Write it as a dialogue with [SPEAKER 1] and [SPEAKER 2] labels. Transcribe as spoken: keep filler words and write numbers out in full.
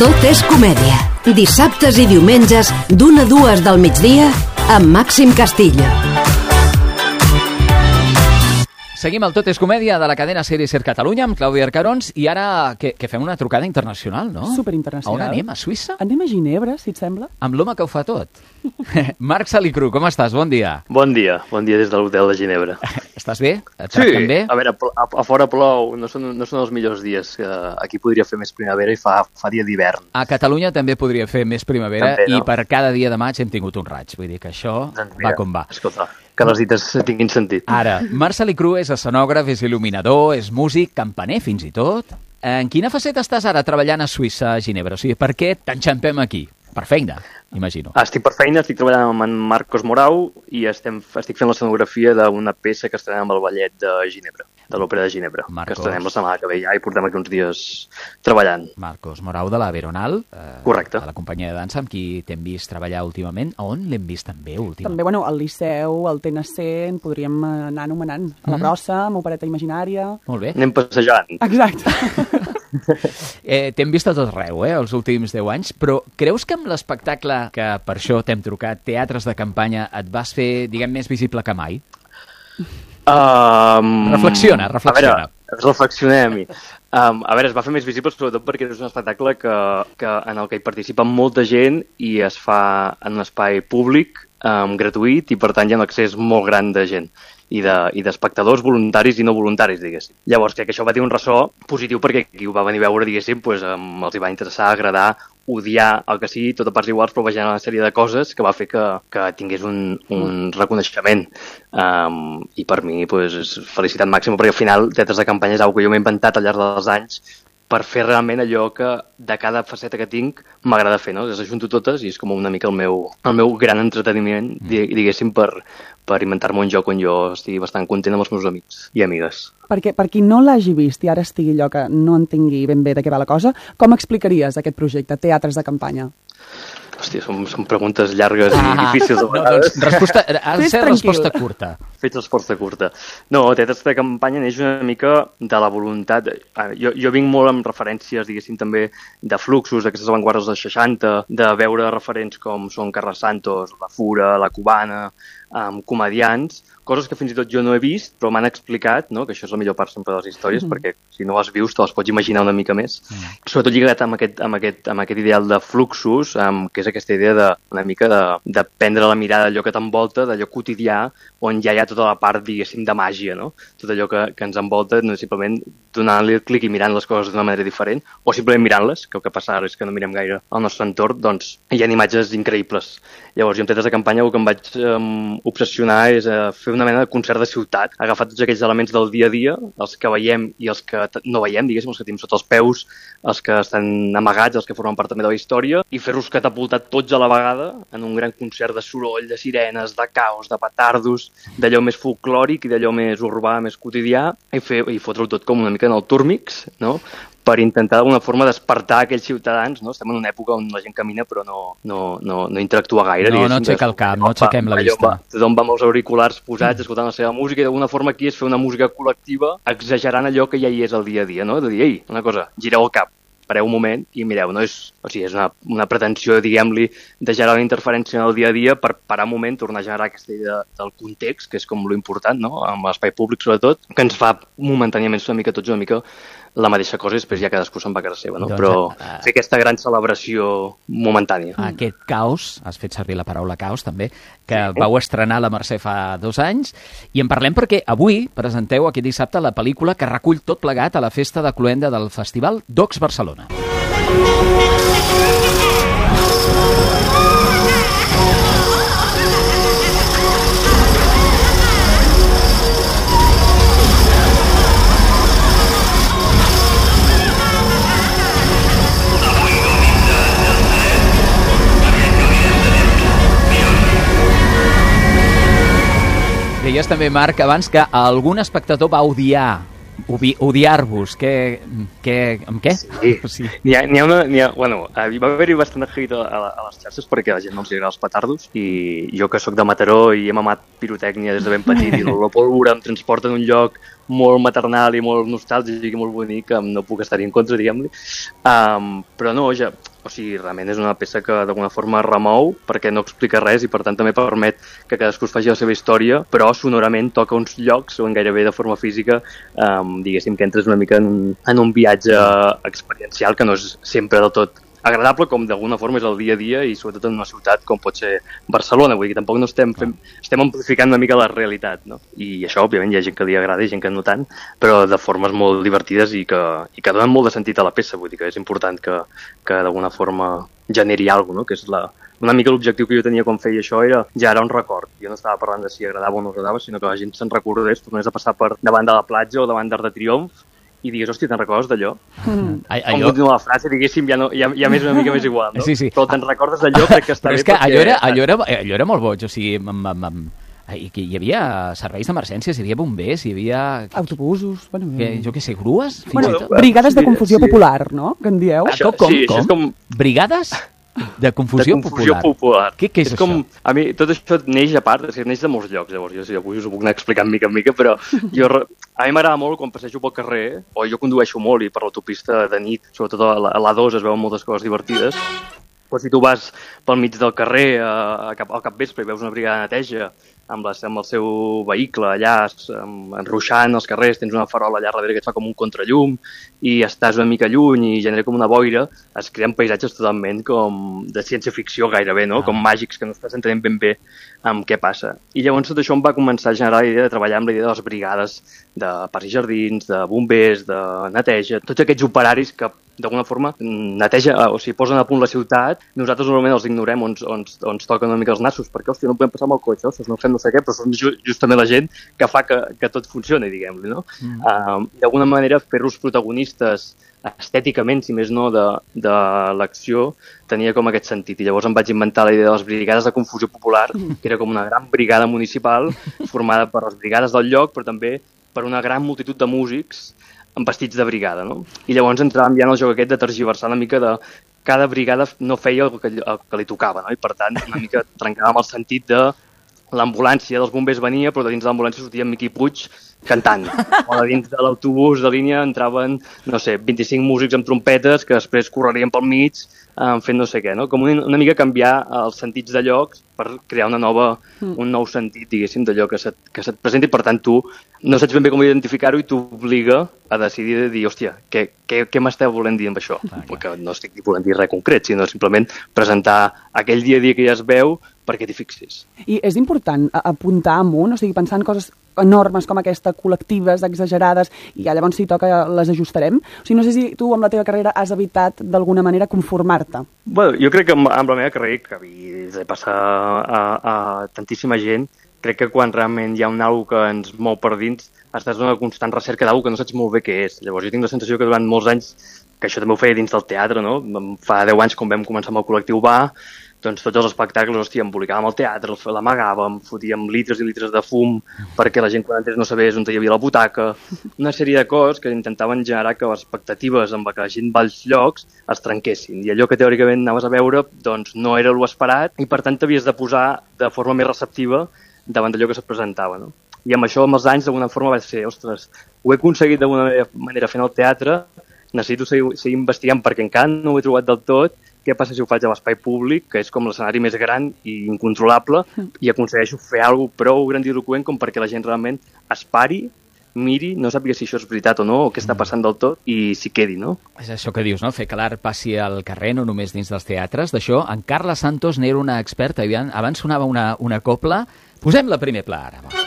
[SPEAKER 1] Tot és comèdia. Dissabtes i diumenges, d'una a dues del migdia, amb Màxim Castillo.
[SPEAKER 2] Seguim el Tot és comèdia de la cadena Ser i Ser Catalunya amb Clàudia Arcarons i ara que, que fem una trucada internacional, no?
[SPEAKER 3] Superinternacional.
[SPEAKER 2] A on anem? A Suïssa?
[SPEAKER 3] Anem a Ginebra, si et sembla.
[SPEAKER 2] Amb l'home que ho fa tot. Marc Salicru, com estàs? Bon dia.
[SPEAKER 4] Bon dia, bon dia des de l'hotel de Ginebra.
[SPEAKER 2] Estàs bé? Et
[SPEAKER 4] Sí,
[SPEAKER 2] tracten bé?
[SPEAKER 4] a veure, a, a fora plou, no són, no són els millors dies. Que aquí podria fer més primavera i fa, fa dia d'hivern.
[SPEAKER 2] A Catalunya també podria fer més primavera
[SPEAKER 4] També, no?
[SPEAKER 2] i per cada dia de maig hem tingut un raig. Vull dir que això
[SPEAKER 4] Doncs
[SPEAKER 2] va
[SPEAKER 4] mira,
[SPEAKER 2] com va.
[SPEAKER 4] Escolta, que les dites tinguin sentit.
[SPEAKER 2] Ara, Marc Salicru és escenògraf, és il·luminador, és músic, campaner fins i tot. En quina faceta estàs ara treballant a Suïssa, a Ginebra? O sigui, per què t'enxampem aquí? Per feina, imagino.
[SPEAKER 4] Estic per feina, estic treballant amb en Marcos Morau i estem, estic fent l'escenografia d'una peça que estrenem amb el ballet de Ginebra, de l'Òpera de Ginebra,
[SPEAKER 2] Marcos.
[SPEAKER 4] que estrenem la setmana que ve ja i portem aquí uns dies treballant.
[SPEAKER 2] Marcos Morau de la Veronal, eh,
[SPEAKER 4] Correcte.
[SPEAKER 2] de la companyia de dansa amb qui t'hem vist treballar últimament. A on l'hem vist també últimament?
[SPEAKER 3] També, bueno, al Liceu, al T N C, en podríem anar anomenant. A la Brossa, amb Opereta Imaginària...
[SPEAKER 2] Molt bé.
[SPEAKER 4] Anem passejant.
[SPEAKER 3] Exacte.
[SPEAKER 2] Eh, t'hem vist a tot arreu, eh, els últims deu anys, però creus que amb l'espectacle, que per això t'hem trucat, Teatres de Campanya, et vas fer, diguem, més visible que mai?
[SPEAKER 4] Um,
[SPEAKER 2] Reflexiona, reflexiona.
[SPEAKER 4] A veure, reflexionem-hi. Um, a veure, es va fer més visible sobretot perquè és un espectacle que, que en el que hi participa molta gent i es fa en un espai públic, um, gratuït, i per tant hi ha un accés molt gran de gent i d'espectadors de, voluntaris i no voluntaris, diguéssim. Llavors, crec que això va tenir un ressò positiu perquè qui ho va venir a veure, diguéssim, pues, um, els hi va interessar, agradar, odiar, el que sigui, tot a parts iguals, però vegant una sèrie de coses que va fer que, que tingués un, un reconeixement. Um, I per mi, pues, és felicitat màxima, perquè al final, Teatres de Campanya és una que jo m'he inventat al llarg dels anys per fer realment allò que de cada faceta que tinc m'agrada fer, no? Les ajunto totes i és com una mica el meu, el meu gran entreteniment, diguéssim, per, per inventar-me un joc on jo estigui bastant content amb els meus amics i amigues.
[SPEAKER 3] Perquè per qui no l'hagi vist i ara estigui allò que no entengui ben bé de què va la cosa, com explicaries aquest projecte, Teatres de Campanya?
[SPEAKER 4] Hòstia, són, són preguntes llargues i difícils a
[SPEAKER 2] No,
[SPEAKER 4] vegades.
[SPEAKER 2] doncs, resposta, ha de
[SPEAKER 3] Fes
[SPEAKER 2] ser
[SPEAKER 3] tranquil.
[SPEAKER 2] resposta curta.
[SPEAKER 4] Fets resposta curta. No, Teatres de Campanya neix una mica de la voluntat... Jo, jo vinc molt amb referències, diguéssim, també de fluxos, d'aquestes avantguardes dels seixanta, de veure referents com són Carles Santos, La Fura, La Cubana, amb comedians, coses que fins i tot jo no he vist, però m'han explicat, no? Que això és la millor part sempre de les històries, mm-hmm. perquè si no les vius te les pots imaginar una mica més. Mm. Sobretot lligat amb aquest, amb, aquest, amb aquest ideal de fluxos, amb, que és aquesta idea de, una mica de, de prendre la mirada d'allò que t'envolta, d'allò quotidià, on ja hi ha tota la part, diguéssim, de màgia, no? Tot allò que, que ens envolta, no simplement donant-li el clic i mirant les coses d'una manera diferent, o simplement mirant-les, que el que passa ara és que no mirem gaire al nostre entorn, doncs hi ha imatges increïbles. Llavors, jo amb Teatres de Campanya el que em vaig um, obsessionar és uh, fer una mena de concert de ciutat, agafar tots aquells elements del dia a dia, els que veiem i els que no veiem, diguéssim, els que tenim sota els peus, els que estan amagats, els que formen part també de la història, i fer-los catapultar tots a la vegada en un gran concert de soroll, de sirenes, de caos, de petardos, d'allò més folclòric i d'allò més urbà, més quotidià, i, fer, i fotre-ho tot com una mica en el túrmix, no?, per intentar d'alguna forma despertar aquells ciutadans, no? Estem en una època on la gent camina però no, no, no, no interactua gaire.
[SPEAKER 2] No, no aixeca el cap, no aixequem la vista.
[SPEAKER 4] Va, tothom va amb els auriculars posats, escoltant la seva música, i d'alguna forma aquí és fer una música col·lectiva exagerant allò que ja hi és el dia a dia, no? De dir, ei, una cosa, gireu el cap, pareu un moment i mireu, no és, o sigui, és una, una pretensió, diguem-li, de generar una interferència en el dia a dia per parar un moment, tornar a generar aquesta idea del context, que és com lo important, no?, amb l'espai públic sobretot, que ens fa momentàniament una mica tots una mica la mateixa cosa i després ja cadascú se'n va a casa seva, no?
[SPEAKER 2] Doncs,
[SPEAKER 4] Però
[SPEAKER 2] uh,
[SPEAKER 4] fer aquesta gran celebració momentània.
[SPEAKER 2] Aquest caos, has fet servir la paraula caos també, que sí. Vau estrenar la Mercè fa dos anys, i en parlem perquè avui presenteu aquest dissabte la pel·lícula que recull tot plegat a la festa de cloenda del Festival Docs Barcelona. Deies també, Marc, abans que algun espectador va odiar, odiar-vos. Què, què, amb què?
[SPEAKER 4] Sí, sí. N'hi ha, n'hi ha una... N'hi ha, bueno, hi va haver-hi bastant de hate a, a les xarxes perquè a la gent no els agrada els petardos i jo que sóc de Mataró i he mamat pirotècnia des de ben petit i la pólvora em transporta en un lloc molt maternal i molt nostàlgic i molt bonic, que no puc estar-hi en contra, diguem-li. Um, però no, ja, o sigui, realment és una peça que d'alguna forma remou perquè no explica res i per tant també permet que cadascú es faci la seva història, però sonorament toca uns llocs on gairebé de forma física um, diguéssim que entres una mica en, en un viatge experiencial que no és sempre del tot agradable, com d'alguna forma és el dia a dia i sobretot en una ciutat com pot ser Barcelona, vull dir que tampoc no estem fent, estem amplificant una mica la realitat, no? I això, òbviament, hi ha gent que li agrada i gent que no tant, però de formes molt divertides i que, i que donen molt de sentit a la peça, vull dir que és important que, que d'alguna forma generi alguna cosa, no? Que és la, una mica l'objectiu que jo tenia quan feia això era ja era un record. Jo no estava parlant de si agradava o no agradava, sinó que la gent se'n recordés, tornés a passar per davant de la platja o davant d'Arc de Triomf i digués, hòstia, te'n recordes d'allò? Mm. Com continua la frase, diguéssim, ja, no, ja, ja més una mica més igual, no?
[SPEAKER 2] Sí, sí.
[SPEAKER 4] Però te'n recordes d'allò, crec que està
[SPEAKER 2] Però
[SPEAKER 4] bé.
[SPEAKER 2] és que
[SPEAKER 4] perquè...
[SPEAKER 2] allò, era, allò, era, allò era molt boig, o sigui, amb, amb, amb, hi havia serveis d'emergències, hi havia bombers, hi havia...
[SPEAKER 3] Autobusos, bueno...
[SPEAKER 2] Que, jo què sé, grues?
[SPEAKER 3] Bueno,
[SPEAKER 2] tot.
[SPEAKER 3] brigades de confusió
[SPEAKER 4] sí.
[SPEAKER 3] popular, no?, que en dieu.
[SPEAKER 2] Això, com,
[SPEAKER 4] sí,
[SPEAKER 2] com?
[SPEAKER 4] Això és com...
[SPEAKER 2] Brigades de confusió,
[SPEAKER 4] de confusió
[SPEAKER 2] popular.
[SPEAKER 4] popular.
[SPEAKER 2] Què, què és,
[SPEAKER 4] és
[SPEAKER 2] això?
[SPEAKER 4] Com, a mi, tot això neix a part, o sigui, neix de molts llocs, llavors jo, si avui us ho puc anar explicant mica en mica, però jo, a mi m'agrada molt quan passejo pel carrer, o jo condueixo molt i per l'autopista de nit, sobretot a l'A dos es veuen moltes coses divertides, però si tu vas pel mig del carrer a, a cap, al capvespre i veus una brigada de neteja amb, la, amb el seu vehicle allà amb, enruixant els carrers, tens una farola allà darrere que et fa com un contrallum i estàs una mica lluny i genera com una boira, es creen paisatges totalment com de ciència-ficció gairebé, no? Ah. Com màgics, que no estàs entenent ben bé amb què passa. I llavors tot això em va començar a generar la idea de treballar amb la idea de les brigades de parcs i jardins, de bombers, de neteja, tots aquests operaris que d'alguna forma neteja, o sigui, posen a punt la ciutat, nosaltres normalment els ignorem o ens, o ens, o ens toquen una mica els nassos, perquè, hòstia, no podem passar amb el cotxe, ostres, no fem no sé què, però són ju justament la gent que fa que, que tot funcioni, diguem-li, no? Mm. Uh, d'alguna manera, fer-los protagonistes estèticament, si més no, de, de l'acció, tenia com aquest sentit. I llavors em vaig inventar la idea de les brigades de confusió popular, que era com una gran brigada municipal formada per les brigades del lloc, però també per una gran multitud de músics amb vestits de brigada, no? I llavors entràvem ja en el joc aquest de tergiversar una mica de cada brigada no feia el que, el que li tocava, no? I per tant una mica trencàvem el sentit de l'ambulància dels bombers venia, però de dins de l'ambulància sortia Miqui Puig cantant. O de dins de l'autobús de línia entraven, no sé, vint-i-cinc músics amb trompetes que després correrien pel mig eh, fent no sé què, no? Com una, una mica canviar els sentits de llocs per crear una nova, mm. un nou sentit, diguéssim, d'allò que se't, que se't presenti. Per tant, tu no saps ben bé com identificar-ho i t'obliga a decidir de dir, hòstia, què, què, què m'esteu volent dir amb això? Ah, perquè no estic volent dir res concret, sinó simplement presentar aquell dia a dia que ja es veu perquè t'hi fixis.
[SPEAKER 3] I és important apuntar amunt, o sigui, pensar en coses enormes com aquesta, col·lectives, exagerades, i ja llavors si toca les ajustarem. O sigui, no sé si tu amb la teva carrera has evitat d'alguna manera conformar-te.
[SPEAKER 4] Bueno, jo crec que amb, amb la meva carrera, que havia de passar a, a tantíssima gent, crec que quan realment hi ha un algo que ens mou per dins, estàs en una constant recerca d'algo que no saps molt bé què és. Llavors jo tinc la sensació que durant molts anys, que això també ho feia dins del teatre, no? Fa deu anys, quan vam començar amb el col·lectiu B A, doncs tots els espectacles, hòstia, emboliccàvem el teatre, l'amagàvem, fotíem litres i litres de fum perquè la gent quan entrés no sabés on hi havia la butaca, una sèrie de coses que intentaven generar que les expectatives amb que la gent va als llocs es trenquessin, i allò que teòricament anaves a veure doncs no era l'esperat i per tant t'havies de posar de forma més receptiva davant d'allò que se't presentava, no? I amb això, amb els anys, d'alguna forma vaig ser, ostres, ho he aconseguit d'alguna manera fent el teatre, necessito seguir, seguir investigant perquè encara no ho he trobat del tot. Què passa si ho faig a l'espai públic, que és com l'escenari més gran i incontrolable, i aconsegueixo fer alguna cosa prou grandiloquent com perquè la gent realment es pari, miri, no sàpiga si això és veritat o no, o què està passant del tot, i s'hi quedi, no?
[SPEAKER 2] És això que dius, no? Fer que l'art passi al carrer, no només dins dels teatres. D'això, en Carles Santos n'era una experta. Abans sonava una, una copla. Posem la primer pla, ara. Va.